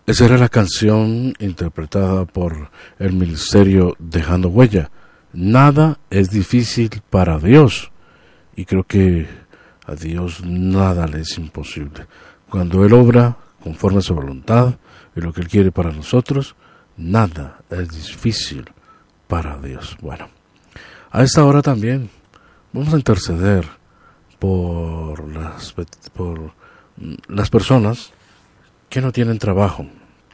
Esa era la canción interpretada por el ministerio Dejando Huella. Nada es difícil para Dios. Y creo que a Dios nada le es imposible. Cuando Él obra conforme a su voluntad y lo que Él quiere para nosotros, nada es difícil para Dios. Bueno, a esta hora también vamos a interceder por las personas que no tienen trabajo.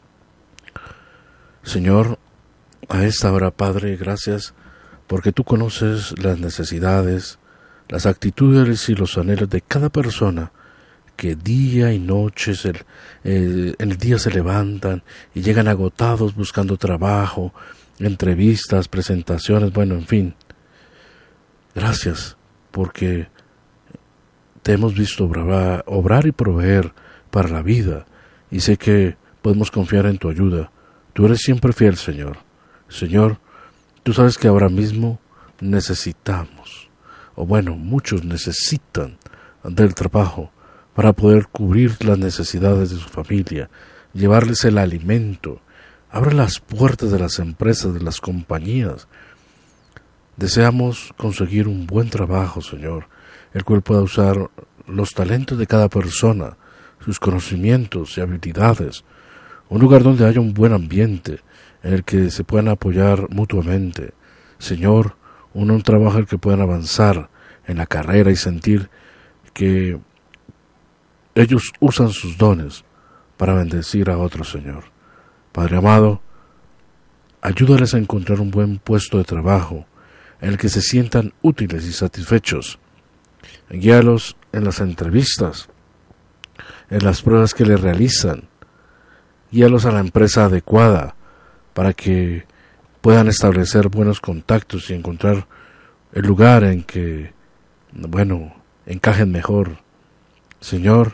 Señor, a esta hora, Padre, gracias porque tú conoces las necesidades, las actitudes y los anhelos de cada persona que día y noche en el día se levantan y llegan agotados buscando trabajo, entrevistas, presentaciones, bueno, en fin. Gracias porque te hemos visto obrar y proveer para la vida y sé que podemos confiar en tu ayuda. Tú eres siempre fiel, Señor. Señor, tú sabes que ahora mismo necesitamos, o bueno, muchos necesitan del trabajo para poder cubrir las necesidades de su familia, llevarles el alimento. Abre las puertas de las empresas, de las compañías. Deseamos conseguir un buen trabajo, Señor, el cual pueda usar los talentos de cada persona, sus conocimientos y habilidades, un lugar donde haya un buen ambiente, en el que se puedan apoyar mutuamente. Señor, un trabajo en el que puedan avanzar en la carrera y sentir que ellos usan sus dones para bendecir a otros, Señor. Padre amado, ayúdales a encontrar un buen puesto de trabajo en el que se sientan útiles y satisfechos. Guíalos en las entrevistas, en las pruebas que les realizan. Guíalos a la empresa adecuada para que puedan establecer buenos contactos y encontrar el lugar en que, bueno, encajen mejor. Señor,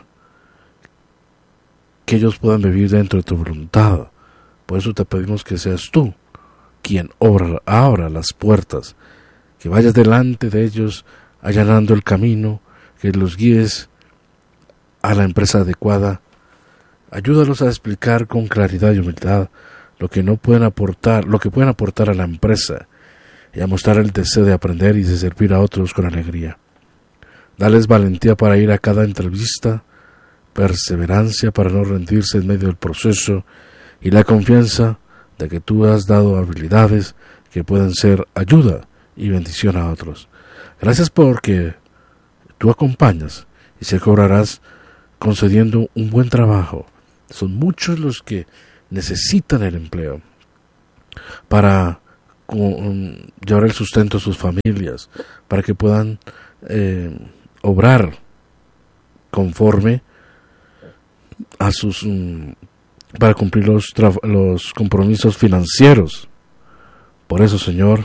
que ellos puedan vivir dentro de tu voluntad. Por eso te pedimos que seas tú quien abra las puertas, que vayas delante de ellos allanando el camino, que los guíes a la empresa adecuada. Ayúdalos a explicar con claridad y humildad lo que pueden aportar a la empresa y a mostrar el deseo de aprender y de servir a otros con alegría. Dales valentía para ir a cada entrevista, perseverancia para no rendirse en medio del proceso y la confianza de que tú has dado habilidades que pueden ser ayuda y bendición a otros. Gracias porque tú acompañas y se cobrarás concediendo un buen trabajo. Son muchos los que necesitan el empleo para llevar el sustento a sus familias, para que puedan obrar conforme a para cumplir los compromisos financieros. Por eso, Señor,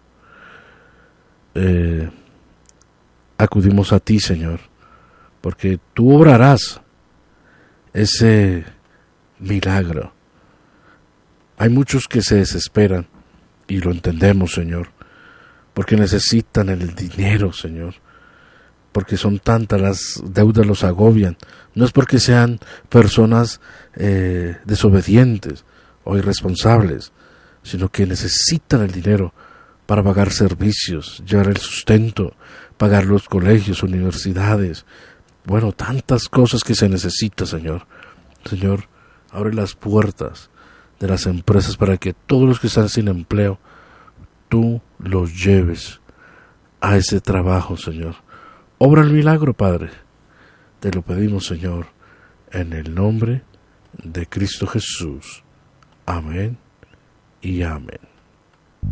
acudimos a ti, Señor, porque tú obrarás ese milagro. Hay muchos que se desesperan y lo entendemos, Señor, porque necesitan el dinero, Señor, porque son tantas las deudas, los agobian. No es porque sean personas desobedientes o irresponsables, sino que necesitan el dinero para pagar servicios, llevar el sustento, pagar los colegios, universidades, bueno, tantas cosas que se necesita, Señor. Señor, abre las puertas de las empresas para que todos los que están sin empleo, tú los lleves a ese trabajo, Señor. Obra el milagro, Padre. Te lo pedimos, Señor, en el nombre de Cristo Jesús. Amén y amén.